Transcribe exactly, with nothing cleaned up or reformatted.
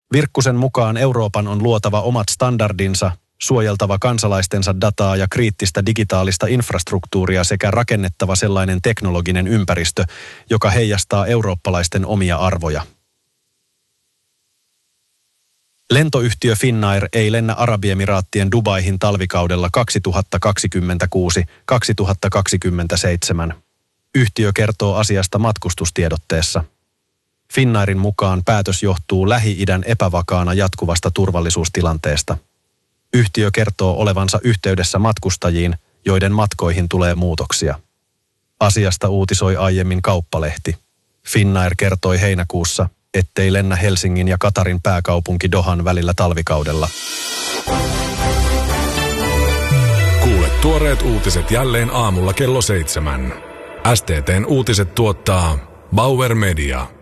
Virkkusen mukaan Euroopan on luotava omat standardinsa, suojeltava kansalaistensa dataa ja kriittistä digitaalista infrastruktuuria sekä rakennettava sellainen teknologinen ympäristö, joka heijastaa eurooppalaisten omia arvoja. Lentoyhtiö Finnair ei lennä Arabiemiraattien Dubaihin talvikaudella kaksituhattakaksikymmentäkuusi kaksituhattakaksikymmentäseitsemän. Yhtiö kertoo asiasta matkustustiedotteessa. Finnairin mukaan päätös johtuu Lähi-idän epävakaana jatkuvasta turvallisuustilanteesta. Yhtiö kertoo olevansa yhteydessä matkustajiin, joiden matkoihin tulee muutoksia. Asiasta uutisoi aiemmin Kauppalehti. Finnair kertoi heinäkuussa, ettei lennä Helsingin ja Katarin pääkaupunki Dohan välillä talvikaudella. Kuule tuoreet uutiset jälleen aamulla kello seitsemän. S T T:n uutiset tuottaa Bauer Media.